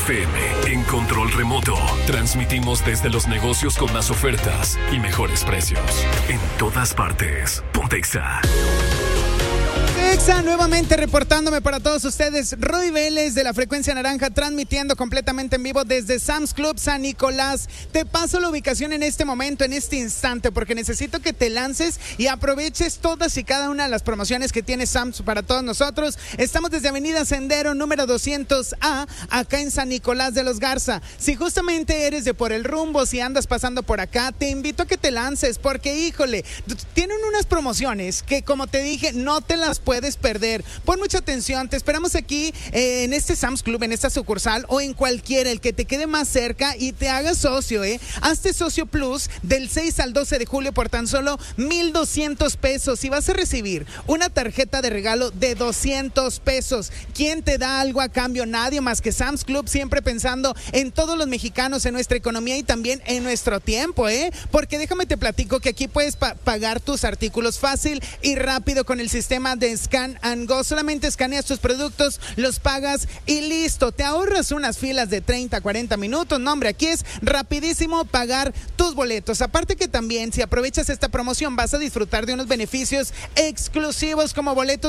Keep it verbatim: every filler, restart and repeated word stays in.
F M en control remoto. Transmitimos desde los negocios con más ofertas y mejores precios. En todas partes. Pontexa. Exa, nuevamente reportándome para todos ustedes, Roy Vélez de la Frecuencia Naranja, transmitiendo completamente en vivo desde Sam's Club San Nicolás. Te paso la ubicación en este momento, en este instante, porque necesito que te lances y aproveches todas y cada una de las promociones que tiene Sam's para todos nosotros. Estamos desde Avenida Sendero, número doscientos A, acá en San Nicolás de los Garza. Si justamente eres de por el rumbo, si andas pasando por acá, te invito a que te lances, porque híjole, tienen unas promociones que, como te dije, no te las puedes perder. Pon mucha atención, te esperamos aquí eh, en este Sam's Club, en esta sucursal o en cualquiera, el que te quede más cerca y te hagas socio, eh. Hazte socio plus del seis al doce de julio por tan solo mil doscientos pesos y vas a recibir una tarjeta de regalo de doscientos pesos. ¿Quién te da algo a cambio? Nadie más que Sam's Club, siempre pensando en todos los mexicanos, en nuestra economía y también en nuestro tiempo, eh. Porque déjame te platico que aquí puedes pa- pagar tus artículos fácil y rápido con el sistema de Scan and Go. Solamente escaneas tus productos, los pagas y listo. Te ahorras unas filas de treinta, cuarenta minutos. No, hombre, aquí es rapidísimo pagar tus boletos. Aparte que también, si aprovechas esta promoción, vas a disfrutar de unos beneficios exclusivos como boletos